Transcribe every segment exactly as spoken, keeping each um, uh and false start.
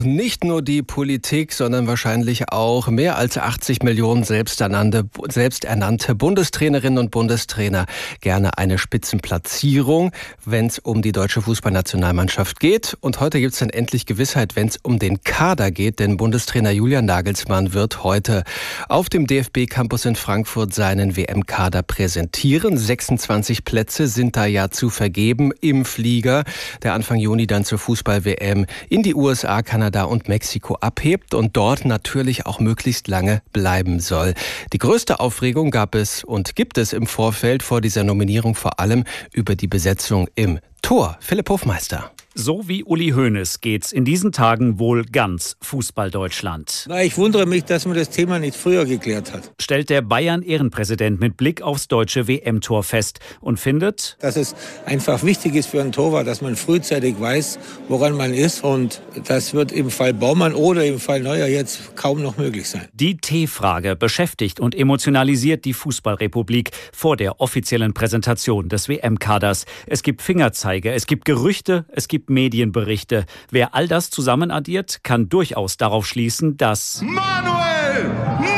Nicht nur die Politik, sondern wahrscheinlich auch mehr als achtzig Millionen selbsternannte, selbsternannte Bundestrainerinnen und Bundestrainer gerne eine Spitzenplatzierung, wenn es um die deutsche Fußballnationalmannschaft geht. Und heute gibt es dann endlich Gewissheit, wenn es um den Kader geht, denn Bundestrainer Julian Nagelsmann wird heute auf dem D F B-Campus in Frankfurt seinen W M-Kader präsentieren. sechsundzwanzig Plätze sind da ja zu vergeben im Flieger, der Anfang Juni dann zur Fußball-W M in die U S A, Kanada und Mexiko abhebt und dort natürlich auch möglichst lange bleiben soll. Die größte Aufregung gab es und gibt es im Vorfeld vor dieser Nominierung vor allem über die Besetzung im Tor. Philipp Hofmeister. So wie Uli Hoeneß geht's in diesen Tagen wohl ganz Fußball-Deutschland. Na, ich wundere mich, dass man das Thema nicht früher geklärt hat. Stellt der Bayern-Ehrenpräsident mit Blick aufs deutsche W M-Tor fest und findet, dass es einfach wichtig ist für einen Torwart, dass man frühzeitig weiß, woran man ist. Und das wird im Fall Baumann oder im Fall Neuer jetzt kaum noch möglich sein. Die T-Frage beschäftigt und emotionalisiert die Fußballrepublik vor der offiziellen Präsentation des W M-Kaders. Es gibt Fingerzeige, es gibt Gerüchte, es gibt Medienberichte. Wer all das zusammen addiert, kann durchaus darauf schließen, dass Manuel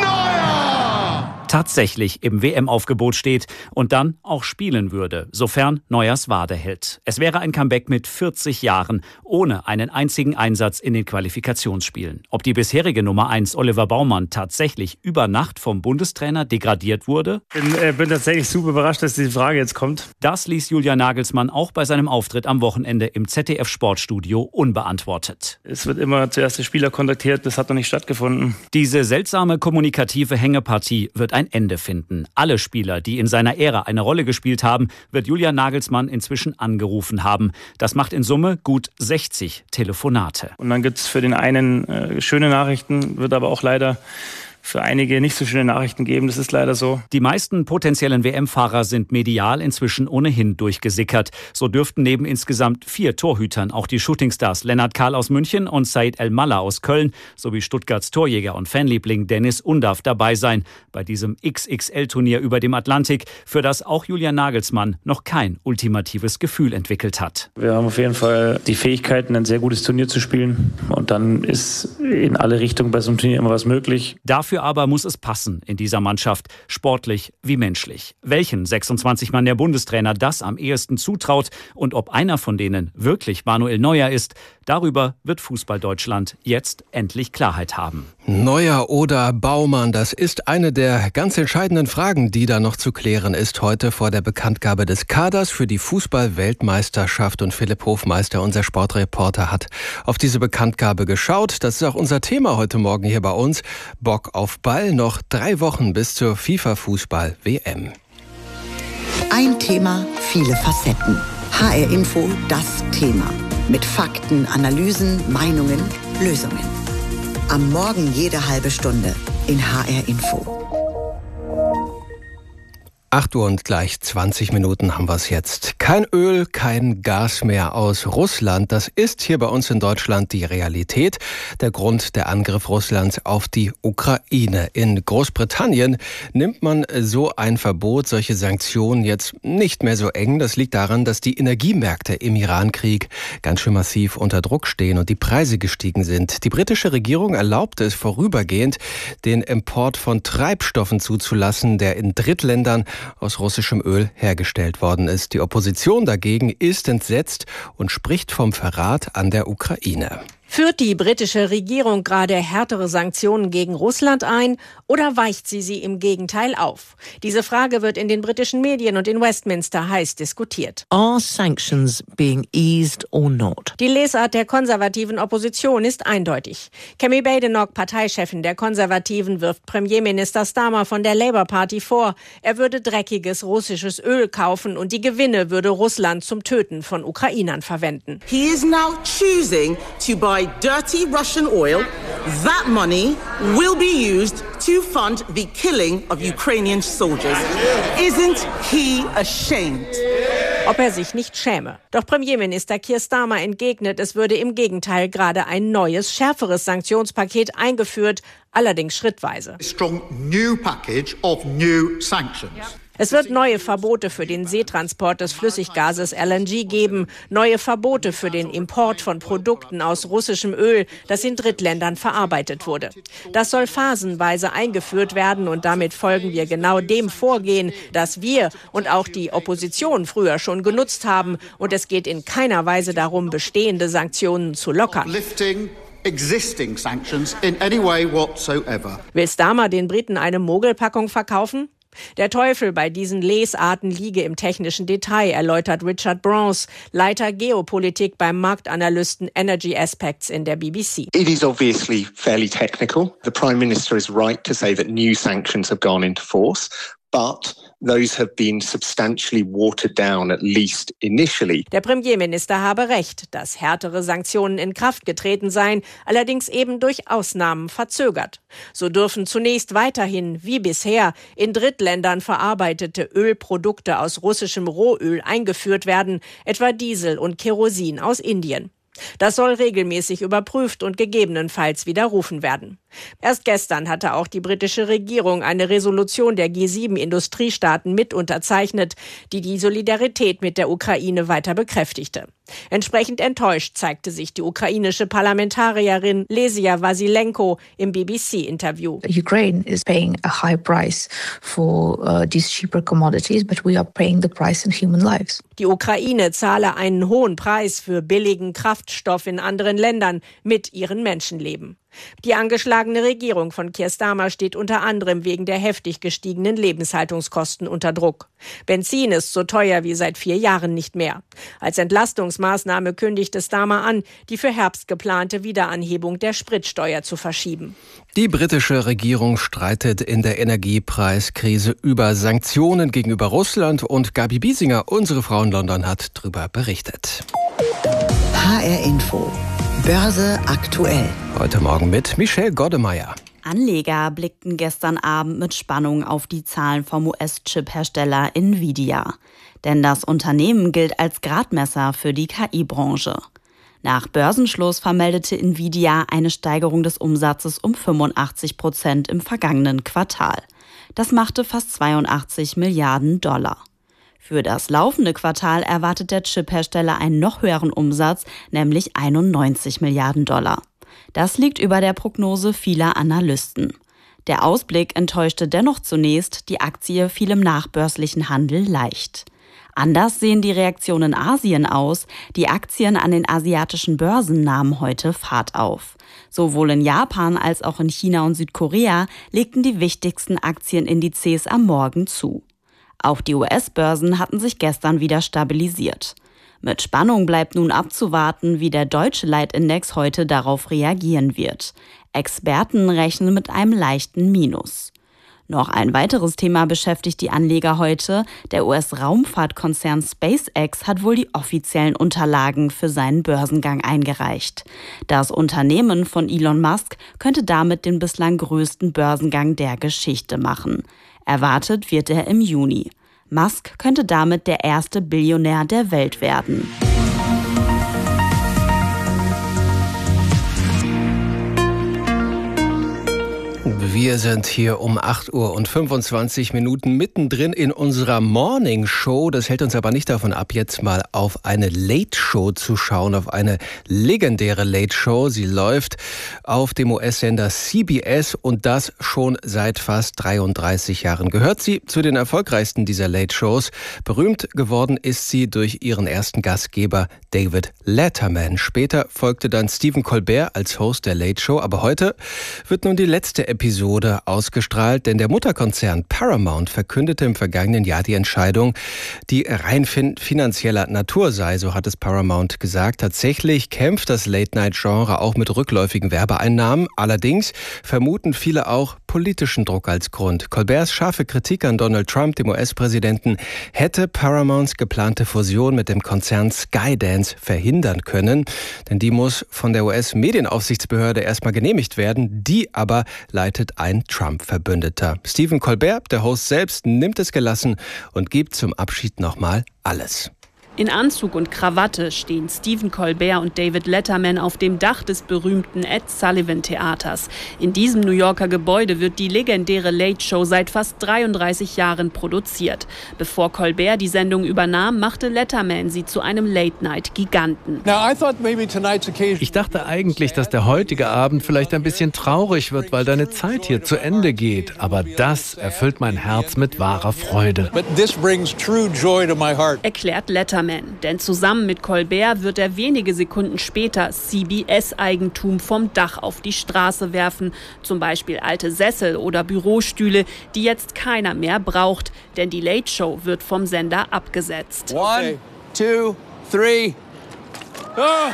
Neuer tatsächlich im W M-Aufgebot steht und dann auch spielen würde, sofern Neuers Wade hält. Es wäre ein Comeback mit vierzig Jahren, ohne einen einzigen Einsatz in den Qualifikationsspielen. Ob die bisherige Nummer eins Oliver Baumann tatsächlich über Nacht vom Bundestrainer degradiert wurde? Ich bin, äh, bin tatsächlich super überrascht, dass diese Frage jetzt kommt. Das ließ Julian Nagelsmann auch bei seinem Auftritt am Wochenende im Z D F-Sportstudio unbeantwortet. Es wird immer zuerst der Spieler kontaktiert, das hat noch nicht stattgefunden. Diese seltsame kommunikative Hängepartie wird ein Ende finden. Alle Spieler, die in seiner Ära eine Rolle gespielt haben, wird Julian Nagelsmann inzwischen angerufen haben. Das macht in Summe gut sechzig Telefonate. Und dann gibt es für den einen äh, schöne Nachrichten, wird aber auch leider für einige nicht so schöne Nachrichten geben. Das ist leider so. Die meisten potenziellen W M-Fahrer sind medial inzwischen ohnehin durchgesickert. So dürften neben insgesamt vier Torhütern auch die Shootingstars Lennart Kahl aus München und Said El-Mallah aus Köln sowie Stuttgarts Torjäger und Fanliebling Dennis Undav dabei sein bei diesem X X L-Turnier über dem Atlantik, für das auch Julian Nagelsmann noch kein ultimatives Gefühl entwickelt hat. Wir haben auf jeden Fall die Fähigkeiten, ein sehr gutes Turnier zu spielen. Und dann ist in alle Richtungen bei so einem Turnier immer was möglich. Dafür aber muss es passen in dieser Mannschaft, sportlich wie menschlich. Welchen sechsundzwanzig Mann der Bundestrainer das am ehesten zutraut und ob einer von denen wirklich Manuel Neuer ist, darüber wird Fußball-Deutschland jetzt endlich Klarheit haben. Neuer oder Baumann, das ist eine der ganz entscheidenden Fragen, die da noch zu klären ist heute vor der Bekanntgabe des Kaders für die Fußball-Weltmeisterschaft. Und Philipp Hofmeister, unser Sportreporter, hat auf diese Bekanntgabe geschaut. Das ist auch unser Thema heute Morgen hier bei uns. Bock auf Ball, noch drei Wochen bis zur FIFA-Fußball-W M. Ein Thema, viele Facetten. H R Info, das Thema. Mit Fakten, Analysen, Meinungen, Lösungen. Am Morgen jede halbe Stunde in H R Info. acht Uhr und gleich zwanzig Minuten haben wir es jetzt. Kein Öl, kein Gas mehr aus Russland. Das ist hier bei uns in Deutschland die Realität. Der Grund, der Angriff Russlands auf die Ukraine. In Großbritannien nimmt man so ein Verbot, solche Sanktionen jetzt nicht mehr so eng. Das liegt daran, dass die Energiemärkte im Irankrieg ganz schön massiv unter Druck stehen und die Preise gestiegen sind. Die britische Regierung erlaubte es vorübergehend, den Import von Treibstoffen zuzulassen, der in Drittländern aus russischem Öl hergestellt worden ist. Die Opposition dagegen ist entsetzt und spricht vom Verrat an der Ukraine. Führt die britische Regierung gerade härtere Sanktionen gegen Russland ein oder weicht sie sie im Gegenteil auf? Diese Frage wird in den britischen Medien und in Westminster heiß diskutiert. Are sanctions being eased or not? Die Lesart der konservativen Opposition ist eindeutig. Kemi Badenoch, Parteichefin der Konservativen, wirft Premierminister Starmer von der Labour Party vor, er würde dreckiges russisches Öl kaufen und die Gewinne würde Russland zum Töten von Ukrainern verwenden. He is now choosing to buy dirty Russian oil. That money will be used to fund the killing of Ukrainian soldiers. Isn't he ashamed? Ob er sich nicht schäme. Doch Premierminister Keir Starmer entgegnet, es würde im Gegenteil gerade ein neues, schärferes Sanktionspaket eingeführt, allerdings schrittweise. A strong new package of new sanctions. Es wird neue Verbote für den Seetransport des Flüssiggases L N G geben, neue Verbote für den Import von Produkten aus russischem Öl, das in Drittländern verarbeitet wurde. Das soll phasenweise eingeführt werden und damit folgen wir genau dem Vorgehen, das wir und auch die Opposition früher schon genutzt haben. Und es geht in keiner Weise darum, bestehende Sanktionen zu lockern. Existing sanctions in any way whatsoever. Will Starmer den Briten eine Mogelpackung verkaufen? Der Teufel bei diesen Lesarten liege im technischen Detail, erläutert Richard Bronze, Leiter Geopolitik beim Marktanalysten Energy Aspects in der B B C. It is obviously fairly technical. The Prime Minister is right to say that new sanctions have gone into force, but those have been substantially watered down, at least initially. Der Premierminister habe recht, dass härtere Sanktionen in Kraft getreten seien, allerdings eben durch Ausnahmen verzögert. So dürfen zunächst weiterhin, wie bisher, in Drittländern verarbeitete Ölprodukte aus russischem Rohöl eingeführt werden, etwa Diesel und Kerosin aus Indien. Das soll regelmäßig überprüft und gegebenenfalls widerrufen werden. Erst gestern hatte auch die britische Regierung eine Resolution der G sieben Industriestaaten mit unterzeichnet, die die Solidarität mit der Ukraine weiter bekräftigte. Entsprechend enttäuscht zeigte sich die ukrainische Parlamentarierin Lesia Vasilenko im B B C-Interview. Ukraine is paying a high price for uh, these cheaper commodities, but we are paying the price in human lives. Die Ukraine zahle einen hohen Preis für billigen Kraftstoff in anderen Ländern mit ihren Menschenleben. Die angeschlagene Regierung von Keir Starmer steht unter anderem wegen der heftig gestiegenen Lebenshaltungskosten unter Druck. Benzin ist so teuer wie seit vier Jahren nicht mehr. Als Entlastungsmaßnahme kündigte Starmer an, die für Herbst geplante Wiederanhebung der Spritsteuer zu verschieben. Die britische Regierung streitet in der Energiepreiskrise über Sanktionen gegenüber Russland und Gabi Biesinger, unsere Frau in London, hat darüber berichtet. H R Info. Börse aktuell. Heute Morgen mit Michelle Goddemeyer. Anleger blickten gestern Abend mit Spannung auf die Zahlen vom U S-Chip-Hersteller Nvidia. Denn das Unternehmen gilt als Gradmesser für die K I-Branche. Nach Börsenschluss vermeldete Nvidia eine Steigerung des Umsatzes um fünfundachtzig Prozent im vergangenen Quartal. Das machte fast zweiundachtzig Milliarden Dollar. Für das laufende Quartal erwartet der Chiphersteller einen noch höheren Umsatz, nämlich einundneunzig Milliarden Dollar. Das liegt über der Prognose vieler Analysten. Der Ausblick enttäuschte dennoch zunächst, die Aktie fiel im nachbörslichen Handel leicht. Anders sehen die Reaktionen in Asien aus. Die Aktien an den asiatischen Börsen nahmen heute Fahrt auf. Sowohl in Japan als auch in China und Südkorea legten die wichtigsten Aktienindizes am Morgen zu. Auch die U S-Börsen hatten sich gestern wieder stabilisiert. Mit Spannung bleibt nun abzuwarten, wie der deutsche Leitindex heute darauf reagieren wird. Experten rechnen mit einem leichten Minus. Noch ein weiteres Thema beschäftigt die Anleger heute. Der U S-Raumfahrtkonzern SpaceX hat wohl die offiziellen Unterlagen für seinen Börsengang eingereicht. Das Unternehmen von Elon Musk könnte damit den bislang größten Börsengang der Geschichte machen. Erwartet wird er im Juni. Musk könnte damit der erste Billionär der Welt werden. Wir sind hier um acht Uhr und fünfundzwanzig Minuten mittendrin in unserer Morning Show. Das hält uns aber nicht davon ab, jetzt mal auf eine Late Show zu schauen, auf eine legendäre Late Show. Sie läuft auf dem U S-Sender C B S und das schon seit fast dreiunddreißig Jahren. Gehört sie zu den erfolgreichsten dieser Late Shows. Berühmt geworden ist sie durch ihren ersten Gastgeber David Letterman. Später folgte dann Stephen Colbert als Host der Late Show. Aber heute wird nun die letzte Episode ausgestrahlt, denn der Mutterkonzern Paramount verkündete im vergangenen Jahr die Entscheidung, die rein fin- finanzieller Natur sei, so hat es Paramount gesagt. Tatsächlich kämpft das Late-Night-Genre auch mit rückläufigen Werbeeinnahmen. Allerdings vermuten viele auch politischen Druck als Grund. Colberts scharfe Kritik an Donald Trump, dem U S-Präsidenten, hätte Paramounts geplante Fusion mit dem Konzern Skydance verhindern können, denn die muss von der U S-Medienaufsichtsbehörde erstmal genehmigt werden. Die aber leitet ein Trump-Verbündeter. Stephen Colbert, der Host selbst, nimmt es gelassen und gibt zum Abschied nochmal alles. In Anzug und Krawatte stehen Stephen Colbert und David Letterman auf dem Dach des berühmten Ed Sullivan Theaters. In diesem New Yorker Gebäude wird die legendäre Late Show seit fast dreiunddreißig Jahren produziert. Bevor Colbert die Sendung übernahm, machte Letterman sie zu einem Late-Night-Giganten. Ich dachte eigentlich, dass der heutige Abend vielleicht ein bisschen traurig wird, weil deine Zeit hier zu Ende geht. Aber das erfüllt mein Herz mit wahrer Freude. Erklärt Letterman. Denn zusammen mit Colbert wird er wenige Sekunden später C B S-Eigentum vom Dach auf die Straße werfen. Zum Beispiel alte Sessel oder Bürostühle, die jetzt keiner mehr braucht. Denn die Late Show wird vom Sender abgesetzt. One, two, three. Oh.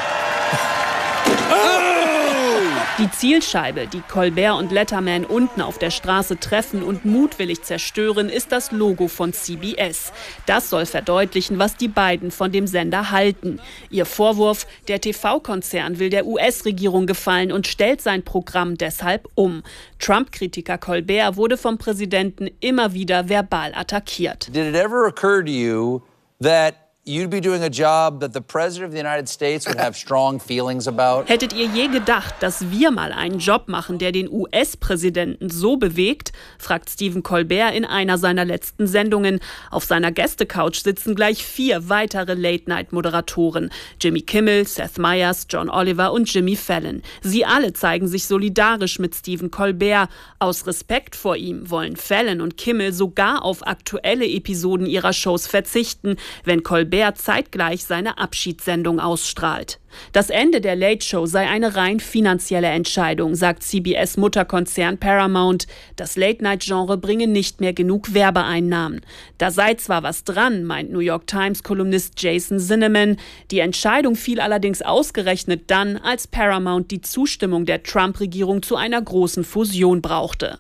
Oh. Die Zielscheibe, die Colbert und Letterman unten auf der Straße treffen und mutwillig zerstören, ist das Logo von C B S. Das soll verdeutlichen, was die beiden von dem Sender halten. Ihr Vorwurf, der T V-Konzern will der U S-Regierung gefallen und stellt sein Programm deshalb um. Trump-Kritiker Colbert wurde vom Präsidenten immer wieder verbal attackiert. Did it ever occur to you that you'd be doing a job that the President of the United States would have strong feelings about? Hättet ihr je gedacht, dass wir mal einen Job machen, der den U S-Präsidenten so bewegt? Fragt Stephen Colbert in einer seiner letzten Sendungen. Auf seiner Gästecouch sitzen gleich vier weitere Late-Night-Moderatoren. Jimmy Kimmel, Seth Meyers, John Oliver und Jimmy Fallon. Sie alle zeigen sich solidarisch mit Stephen Colbert. Aus Respekt vor ihm wollen Fallon und Kimmel sogar auf aktuelle Episoden ihrer Shows verzichten, wenn Colbert zeitgleich seine Abschiedssendung ausstrahlt. Das Ende der Late Show sei eine rein finanzielle Entscheidung, sagt C B S-Mutterkonzern Paramount. Das Late-Night-Genre bringe nicht mehr genug Werbeeinnahmen. Da sei zwar was dran, meint New York Times-Kolumnist Jason Zinnemann. Die Entscheidung fiel allerdings ausgerechnet dann, als Paramount die Zustimmung der Trump-Regierung zu einer großen Fusion brauchte.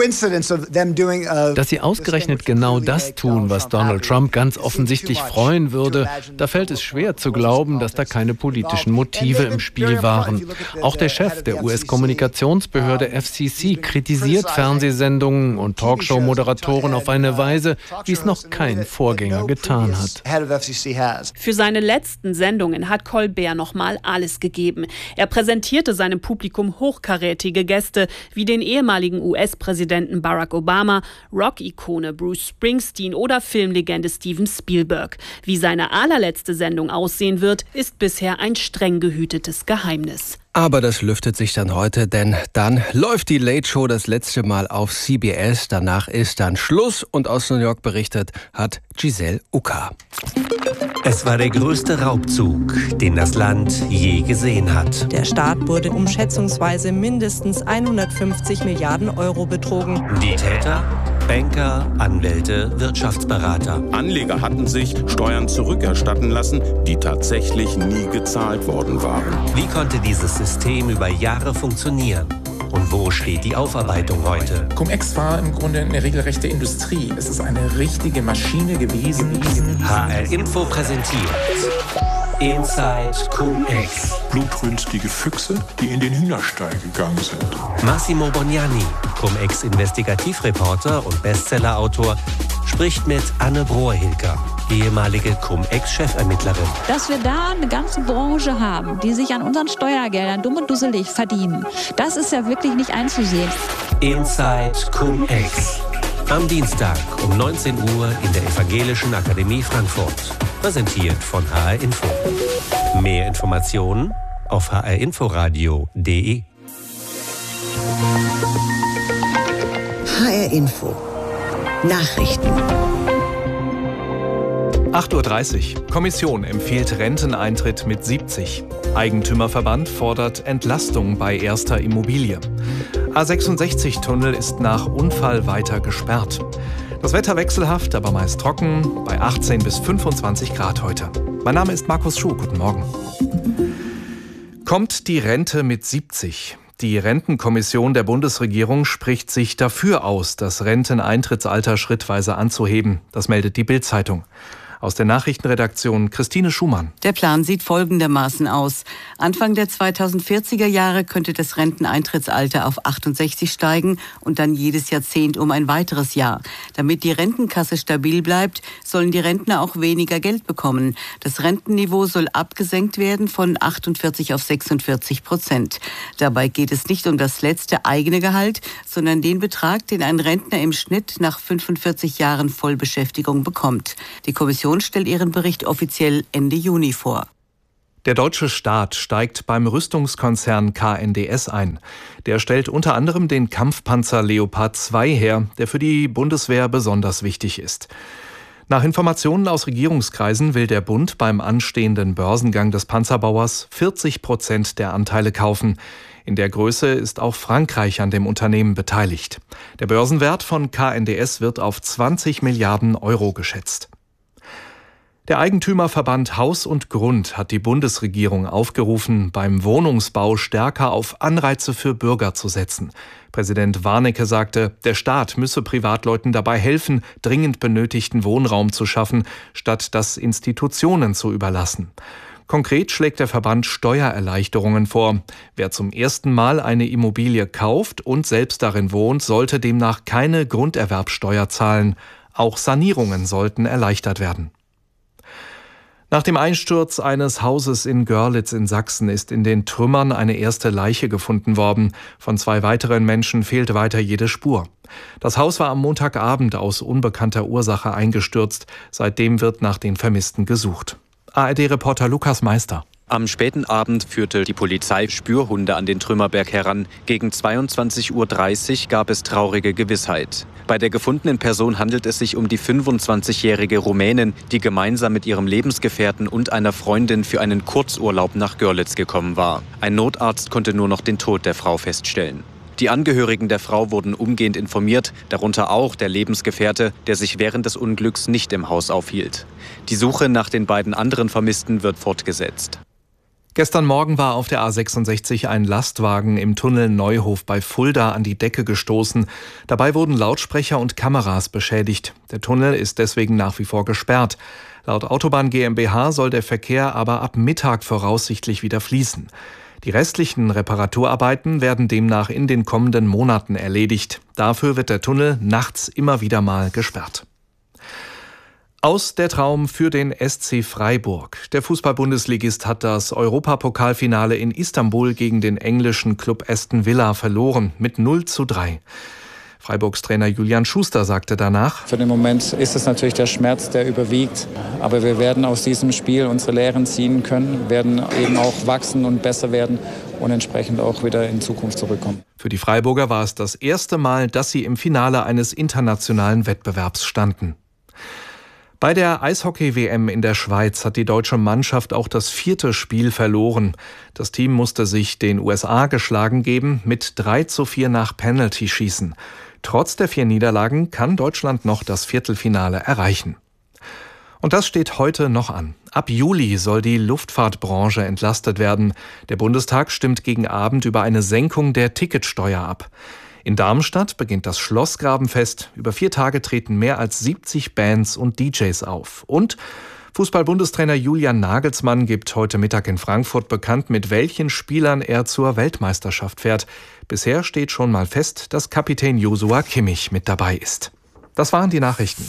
Dass sie ausgerechnet genau das tun, was Donald Trump ganz offensichtlich freuen würde, da fällt es schwer zu glauben, dass da keine politischen Motive im Spiel waren. Auch der Chef der U S-Kommunikationsbehörde F C C kritisiert Fernsehsendungen und Talkshow-Moderatoren auf eine Weise, wie es noch kein Vorgänger getan hat. Für seine letzten Sendungen hat Colbert nochmal alles gegeben. Er präsentierte seinem Publikum hochkarätige Gäste wie den ehemaligen U S-Präsidenten Barack Obama, Rock-Ikone Bruce Springsteen oder Filmlegende Steven Spielberg. Wie seine allerletzte Sendung aussehen wird, ist bisher ein streng gehütetes Geheimnis. Aber das lüftet sich dann heute, denn dann läuft die Late Show das letzte Mal auf C B S. Danach ist dann Schluss und aus New York berichtet hat Giselle Uka. Es war der größte Raubzug, den das Land je gesehen hat. Der Staat wurde um schätzungsweise mindestens hundertfünfzig Milliarden Euro betrogen. Die Täter? Banker, Anwälte, Wirtschaftsberater. Anleger hatten sich Steuern zurückerstatten lassen, die tatsächlich nie gezahlt worden waren. Wie konnte dieses System über Jahre funktionieren? Und wo steht die Aufarbeitung heute? Cum-Ex war im Grunde eine regelrechte Industrie. Es ist eine richtige Maschine gewesen. H R Info präsentiert Inside Cum-Ex. Blutrünstige Füchse, die in den Hühnerstall gegangen sind. Massimo Bognani, Cum-Ex-Investigativreporter und Bestsellerautor, spricht mit Anne Brohr-Hilger, ehemalige Cum-Ex-Chefermittlerin. Dass wir da eine ganze Branche haben, die sich an unseren Steuergeldern dumm und dusselig verdienen, das ist ja wirklich nicht einzusehen. Inside Cum-Ex. Am Dienstag um neunzehn Uhr in der Evangelischen Akademie Frankfurt. Präsentiert von H R Info. Mehr Informationen auf h r inforadio punkt d e. H R Info. Nachrichten. acht Uhr dreißig. Kommission empfiehlt Renteneintritt mit siebzig. Eigentümerverband fordert Entlastung bei erster Immobilie. A sechsundsechzig-Tunnel ist nach Unfall weiter gesperrt. Das Wetter wechselhaft, aber meist trocken, bei achtzehn bis fünfundzwanzig Grad heute. Mein Name ist Markus Schuh, guten Morgen. Kommt die Rente mit siebzig? Die Rentenkommission der Bundesregierung spricht sich dafür aus, das Renteneintrittsalter schrittweise anzuheben. Das meldet die Bild-Zeitung. Aus der Nachrichtenredaktion Christine Schumann. Der Plan sieht folgendermaßen aus. Anfang der zweitausendvierziger Jahre könnte das Renteneintrittsalter auf achtundsechzig steigen und dann jedes Jahrzehnt um ein weiteres Jahr. Damit die Rentenkasse stabil bleibt, sollen die Rentner auch weniger Geld bekommen. Das Rentenniveau soll abgesenkt werden von achtundvierzig auf sechsundvierzig Prozent. Dabei geht es nicht um das letzte eigene Gehalt, sondern den Betrag, den ein Rentner im Schnitt nach fünfundvierzig Jahren Vollbeschäftigung bekommt. Die Kommission stellt ihren Bericht offiziell Ende Juni vor. Der deutsche Staat steigt beim Rüstungskonzern K N D S ein. Der stellt unter anderem den Kampfpanzer Leopard zwei her, der für die Bundeswehr besonders wichtig ist. Nach Informationen aus Regierungskreisen will der Bund beim anstehenden Börsengang des Panzerbauers vierzig Prozent der Anteile kaufen. In der Größe ist auch Frankreich an dem Unternehmen beteiligt. Der Börsenwert von K N D S wird auf zwanzig Milliarden Euro geschätzt. Der Eigentümerverband Haus und Grund hat die Bundesregierung aufgerufen, beim Wohnungsbau stärker auf Anreize für Bürger zu setzen. Präsident Warnecke sagte, der Staat müsse Privatleuten dabei helfen, dringend benötigten Wohnraum zu schaffen, statt das Institutionen zu überlassen. Konkret schlägt der Verband Steuererleichterungen vor. Wer zum ersten Mal eine Immobilie kauft und selbst darin wohnt, sollte demnach keine Grunderwerbsteuer zahlen. Auch Sanierungen sollten erleichtert werden. Nach dem Einsturz eines Hauses in Görlitz in Sachsen ist in den Trümmern eine erste Leiche gefunden worden. Von zwei weiteren Menschen fehlt weiter jede Spur. Das Haus war am Montagabend aus unbekannter Ursache eingestürzt. Seitdem wird nach den Vermissten gesucht. A R D-Reporter Lukas Meister. Am späten Abend führte die Polizei Spürhunde an den Trümmerberg heran. Gegen zweiundzwanzig Uhr dreißig gab es traurige Gewissheit. Bei der gefundenen Person handelt es sich um die fünfundzwanzigjährige Rumänin, die gemeinsam mit ihrem Lebensgefährten und einer Freundin für einen Kurzurlaub nach Görlitz gekommen war. Ein Notarzt konnte nur noch den Tod der Frau feststellen. Die Angehörigen der Frau wurden umgehend informiert, darunter auch der Lebensgefährte, der sich während des Unglücks nicht im Haus aufhielt. Die Suche nach den beiden anderen Vermissten wird fortgesetzt. Gestern Morgen war auf der A sechsundsechzig ein Lastwagen im Tunnel Neuhof bei Fulda an die Decke gestoßen. Dabei wurden Lautsprecher und Kameras beschädigt. Der Tunnel ist deswegen nach wie vor gesperrt. Laut Autobahn GmbH soll der Verkehr aber ab Mittag voraussichtlich wieder fließen. Die restlichen Reparaturarbeiten werden demnach in den kommenden Monaten erledigt. Dafür wird der Tunnel nachts immer wieder mal gesperrt. Aus der Traum für den S C Freiburg. Der Fußball-Bundesligist hat das Europapokalfinale in Istanbul gegen den englischen Club Aston Villa verloren mit null zu drei. Freiburgs Trainer Julian Schuster sagte danach: Für den Moment ist es natürlich der Schmerz, der überwiegt. Aber wir werden aus diesem Spiel unsere Lehren ziehen können, werden eben auch wachsen und besser werden und entsprechend auch wieder in Zukunft zurückkommen. Für die Freiburger war es das erste Mal, dass sie im Finale eines internationalen Wettbewerbs standen. Bei der Eishockey-W M in der Schweiz hat die deutsche Mannschaft auch das vierte Spiel verloren. Das Team musste sich den U S A geschlagen geben, mit drei zu vier nach Penalty-Schießen. Trotz der vier Niederlagen kann Deutschland noch das Viertelfinale erreichen. Und das steht heute noch an. Ab Juli soll die Luftfahrtbranche entlastet werden. Der Bundestag stimmt gegen Abend über eine Senkung der Ticketsteuer ab. In Darmstadt beginnt das Schlossgrabenfest. Über vier Tage treten mehr als siebzig Bands und D Js auf. Und Fußball-Bundestrainer Julian Nagelsmann gibt heute Mittag in Frankfurt bekannt, mit welchen Spielern er zur Weltmeisterschaft fährt. Bisher steht schon mal fest, dass Kapitän Joshua Kimmich mit dabei ist. Das waren die Nachrichten.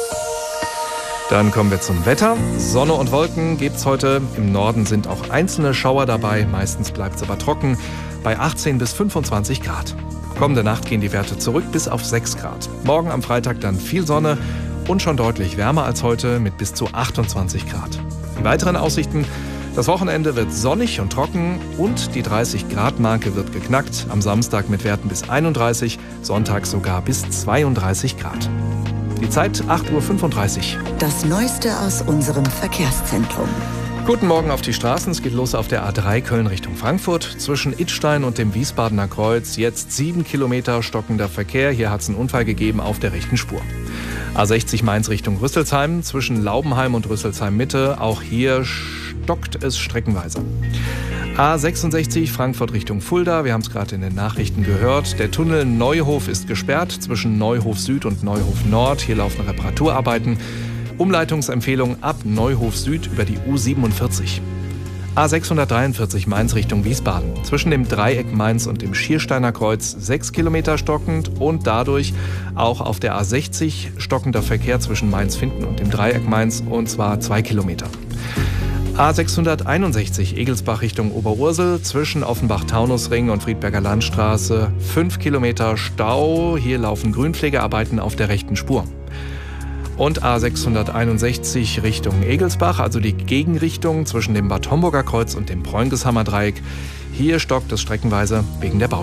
Dann kommen wir zum Wetter. Sonne und Wolken gibt's heute. Im Norden sind auch einzelne Schauer dabei. Meistens bleibt's aber trocken bei achtzehn bis fünfundzwanzig Grad. Kommende Nacht gehen die Werte zurück bis auf sechs Grad. Morgen am Freitag dann viel Sonne und schon deutlich wärmer als heute mit bis zu achtundzwanzig Grad. Die weiteren Aussichten: Das Wochenende wird sonnig und trocken und die dreißig Grad Marke wird geknackt. Am Samstag mit Werten bis einunddreißig, Sonntag sogar bis zweiunddreißig Grad. Die Zeit acht Uhr fünfunddreißig. Das Neueste aus unserem Verkehrszentrum. Guten Morgen auf die Straßen. Es geht los auf der A drei Köln Richtung Frankfurt. Zwischen Idstein und dem Wiesbadener Kreuz jetzt sieben Kilometer stockender Verkehr. Hier hat es einen Unfall gegeben auf der rechten Spur. A sechzig Mainz Richtung Rüsselsheim. Zwischen Laubenheim und Rüsselsheim Mitte. Auch hier stockt es streckenweise. A sechsundsechzig Frankfurt Richtung Fulda. Wir haben es gerade in den Nachrichten gehört. Der Tunnel Neuhof ist gesperrt zwischen Neuhof Süd und Neuhof Nord. Hier laufen Reparaturarbeiten. Umleitungsempfehlung ab Neuhof Süd über die U siebenundvierzig. A sechshundertdreiundvierzig Mainz Richtung Wiesbaden. Zwischen dem Dreieck Mainz und dem Schiersteiner Kreuz sechs Kilometer stockend und dadurch auch auf der A sechzig stockender Verkehr zwischen Mainz-Finden und dem Dreieck Mainz, und zwar zwei Kilometer. A sechshunderteinundsechzig Egelsbach Richtung Oberursel zwischen Offenbach-Taunusring und Friedberger Landstraße fünf Kilometer Stau. Hier laufen Grünpflegearbeiten auf der rechten Spur. Und A sechshunderteinundsechzig Richtung Egelsbach, also die Gegenrichtung zwischen dem Bad Homburger Kreuz und dem Preungeshammer Dreieck. Hier stockt es streckenweise wegen der Baustelle.